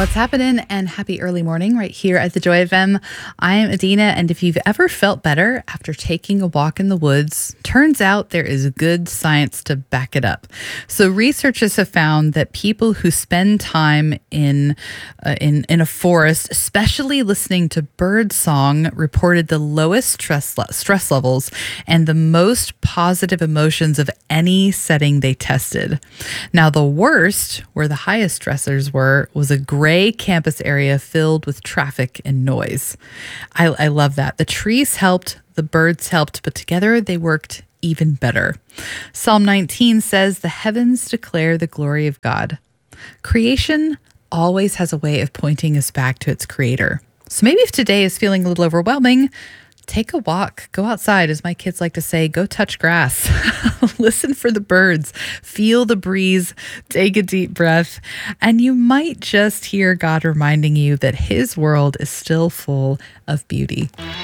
What's happening? And happy early morning right here at the Joy FM. I am Adina, and if you've ever felt better after taking a walk in the woods, turns out there is good science to back it up. So researchers have found that people who spend time in a forest, especially listening to bird song, reported the lowest stress levels and the most positive emotions of any setting they tested. Now, the worst, where the highest stressors were, was a gray campus area filled with traffic and noise. I love that. The trees helped, the birds helped, but together they worked even better. Psalm 19 says, "The heavens declare the glory of God." Creation always has a way of pointing us back to its creator. So maybe if today is feeling a little overwhelming, take a walk, go outside. As my kids like to say, go touch grass, listen for the birds, feel the breeze, take a deep breath, and you might just hear God reminding you that his world is still full of beauty.